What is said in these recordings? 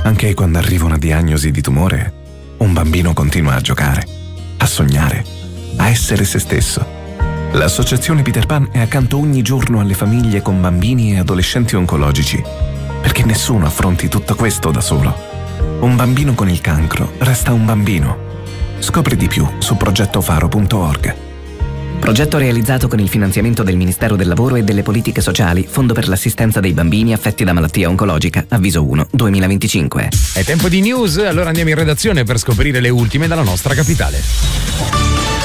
Anche quando arriva una diagnosi di tumore, un bambino continua a giocare, a sognare, a essere se stesso. L'Associazione Peter Pan è accanto ogni giorno alle famiglie con bambini e adolescenti oncologici, perché nessuno affronti tutto questo da solo. Un bambino con il cancro resta un bambino. Scopri di più su progettofaro.org. Progetto realizzato con il finanziamento del Ministero del Lavoro e delle Politiche Sociali, Fondo per l'assistenza dei bambini affetti da malattia oncologica, Avviso 1, 2025. È tempo di news, allora andiamo in redazione per scoprire le ultime dalla nostra capitale.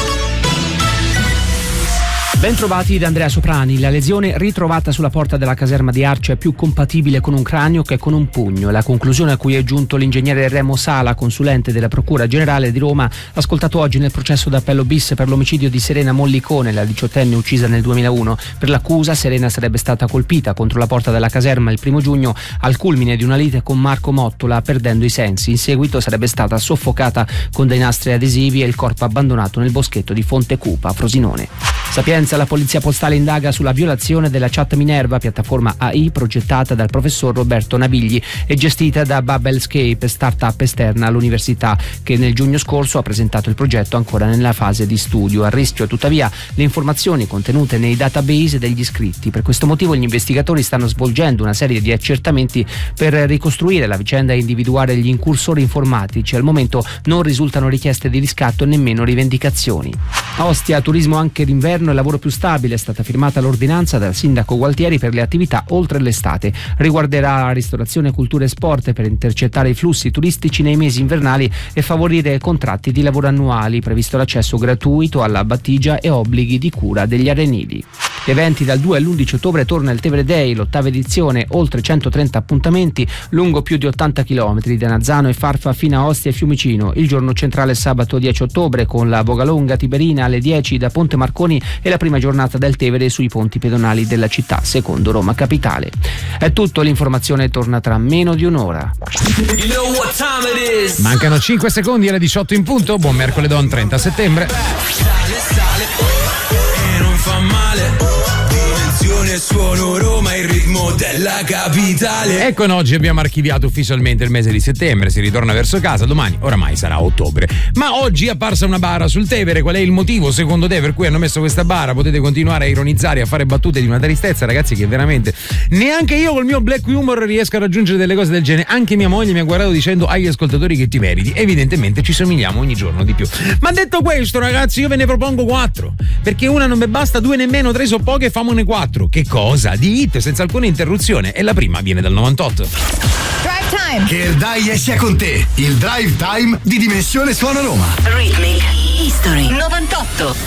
Ben trovati da Andrea Soprani. La lesione ritrovata sulla porta della caserma di Arce è più compatibile con un cranio che con un pugno. La conclusione a cui è giunto l'ingegnere Remo Sala, consulente della Procura Generale di Roma, ascoltato oggi nel processo d'appello bis per l'omicidio di Serena Mollicone, la 18enne uccisa nel 2001. Per l'accusa, Serena sarebbe stata colpita contro la porta della caserma il 1 giugno al culmine di una lite con Marco Mottola, perdendo i sensi. In seguito sarebbe stata soffocata con dei nastri adesivi e il corpo abbandonato nel boschetto di Fonte Cupa, a Frosinone. Sapienza, la polizia postale indaga sulla violazione della chat Minerva, piattaforma AI progettata dal professor Roberto Navigli e gestita da Bubblescape, startup esterna all'università, che nel giugno scorso ha presentato il progetto ancora nella fase di studio. A rischio tuttavia le informazioni contenute nei database degli iscritti. Per questo motivo gli investigatori stanno svolgendo una serie di accertamenti per ricostruire la vicenda e individuare gli incursori informatici. Al momento non risultano richieste di riscatto e nemmeno rivendicazioni. A Ostia, turismo anche d'inverno e lavoro più stabile. È stata firmata l'ordinanza dal sindaco Gualtieri per le attività oltre l'estate. Riguarderà la ristorazione, cultura e sport per intercettare i flussi turistici nei mesi invernali e favorire contratti di lavoro annuali. Previsto l'accesso gratuito alla battigia e obblighi di cura degli arenili. Gli eventi dal 2 all'11 ottobre torna il Tevere Day, l'8ª edizione, oltre 130 appuntamenti lungo più di 80 km da Nazzano e Farfa fino a Ostia e Fiumicino. Il giorno centrale sabato 10 ottobre con la Bogalonga Tiberina alle 10 da Ponte Marconi e la prima giornata del Tevere sui ponti pedonali della città, secondo Roma Capitale. È tutto, l'informazione torna tra meno di un'ora. Mancano 5 secondi alle 18 in punto. Buon mercoledì 30 settembre. E non fa male. Dimensione suono Roma, il ritmo della capitale. E con oggi abbiamo archiviato ufficialmente il mese di settembre, si ritorna verso casa, domani oramai sarà ottobre. Ma oggi è apparsa una bara sul Tevere. Qual è il motivo secondo te per cui hanno messo questa bara? Potete continuare a ironizzare, a fare battute di una tristezza, ragazzi, che veramente neanche io col mio black humor riesco a raggiungere delle cose del genere. Anche mia moglie mi ha guardato dicendo agli ascoltatori che ti meriti. Evidentemente ci somigliamo ogni giorno di più. Ma detto questo, ragazzi, io ve ne propongo 4, perché una non mi basta, 2 nemmeno, 3 so poche, famone 4. Che cosa? Di hit senza alcuna interruzione, e la prima viene dal 98. Drive Time. Che il Dai sia con te, il Drive Time di Dimensione Suono Roma. Rhythmic History 98.